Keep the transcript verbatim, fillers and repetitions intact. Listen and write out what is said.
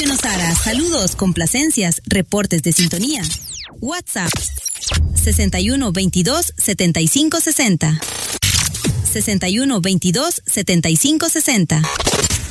Escríbenos Sara, saludos, complacencias, reportes de sintonía. WhatsApp sesenta y uno veintidós setenta y cinco sesenta. sesenta y uno veintidós setenta y cinco sesenta.